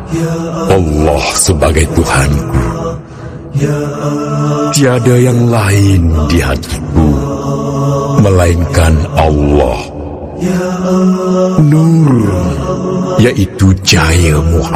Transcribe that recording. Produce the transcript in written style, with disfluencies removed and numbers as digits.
Allah sebagai Tuhanku, tiada yang lain di hatiku melainkan Allah. Nur, yaitu cahaya Muhammad.